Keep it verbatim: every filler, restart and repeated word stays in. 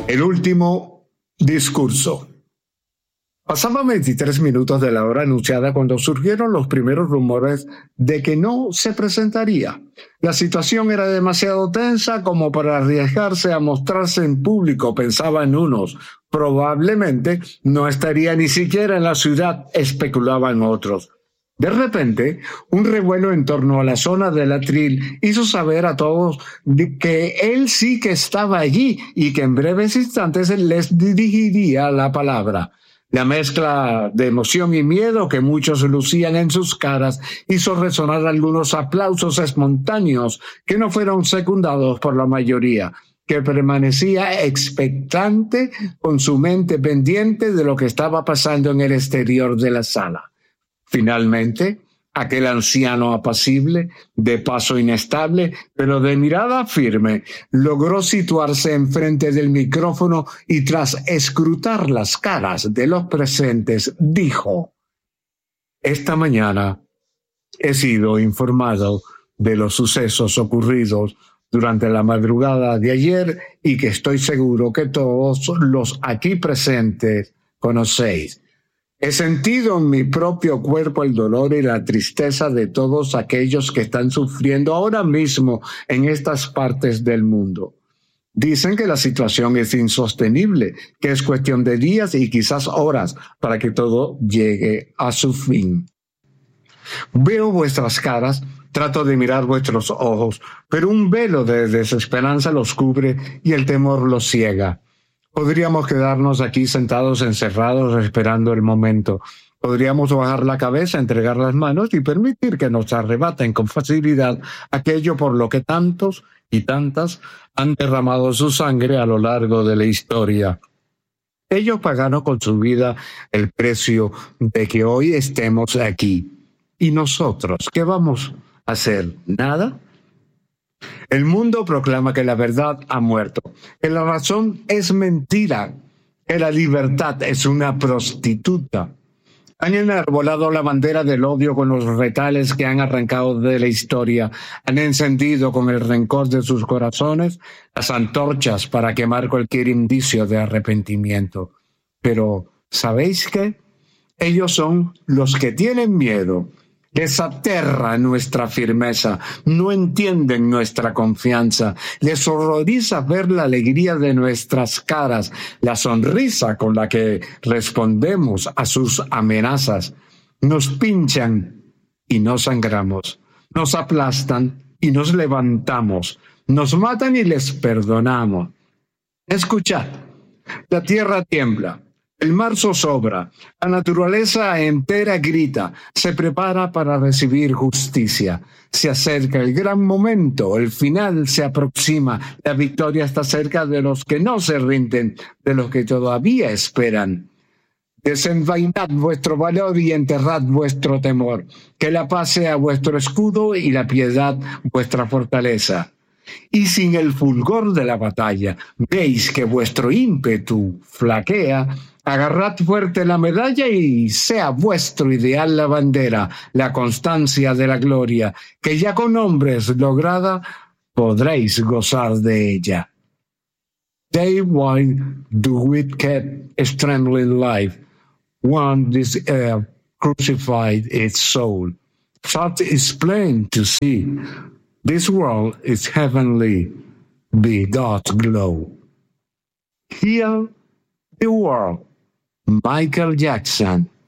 El último discurso. Pasaban veintitrés minutos de la hora anunciada cuando surgieron los primeros rumores de que no se presentaría. La situación era demasiado tensa como para arriesgarse a mostrarse en público, pensaban unos. Probablemente no estaría ni siquiera en la ciudad, especulaban otros. De repente, un revuelo en torno a la zona del atril hizo saber a todos que él sí que estaba allí y que en breves instantes les dirigiría la palabra. La mezcla de emoción y miedo que muchos lucían en sus caras hizo resonar algunos aplausos espontáneos que no fueron secundados por la mayoría, que permanecía expectante con su mente pendiente de lo que estaba pasando en el exterior de la sala. Finalmente, aquel anciano apacible, de paso inestable, pero de mirada firme, logró situarse enfrente del micrófono y tras escrutar las caras de los presentes, dijo: «Esta mañana he sido informado de los sucesos ocurridos durante la madrugada de ayer y que estoy seguro que todos los aquí presentes conocéis. He sentido en mi propio cuerpo el dolor y la tristeza de todos aquellos que están sufriendo ahora mismo en estas partes del mundo. Dicen que la situación es insostenible, que es cuestión de días y quizás horas para que todo llegue a su fin. Veo vuestras caras, trato de mirar vuestros ojos, pero un velo de desesperanza los cubre y el temor los ciega. Podríamos quedarnos aquí sentados encerrados esperando el momento. Podríamos bajar la cabeza, entregar las manos y permitir que nos arrebaten con facilidad aquello por lo que tantos y tantas han derramado su sangre a lo largo de la historia. Ellos pagaron con su vida el precio de que hoy estemos aquí. ¿Y nosotros qué vamos a hacer? ¿Nada? El mundo proclama que la verdad ha muerto, que la razón es mentira, que la libertad es una prostituta. Han enarbolado la bandera del odio con los retales que han arrancado de la historia, han encendido con el rencor de sus corazones las antorchas para quemar cualquier indicio de arrepentimiento. Pero, ¿sabéis qué? Ellos son los que tienen miedo. Les aterra nuestra firmeza, no entienden nuestra confianza, les horroriza ver la alegría de nuestras caras, la sonrisa con la que respondemos a sus amenazas. Nos pinchan y no sangramos, nos aplastan y nos levantamos, nos matan y les perdonamos. Escuchad, la tierra tiembla. El mar zozobra, la naturaleza entera grita, se prepara para recibir justicia. Se acerca el gran momento, el final se aproxima, la victoria está cerca de los que no se rinden, de los que todavía esperan. Desenvainad vuestro valor y enterrad vuestro temor, que la paz sea vuestro escudo y la piedad vuestra fortaleza. Y sin el fulgor de la batalla, veis que vuestro ímpetu flaquea. Agarrad fuerte la medalla y sea vuestro ideal la bandera, la constancia de la gloria, que ya con hombres lograda podréis gozar de ella. They wine the wicked strangling life, one this uh, crucified its soul. Thought is plain to see, this world is heavenly, be God's glow. Heal the world. Michael Jackson.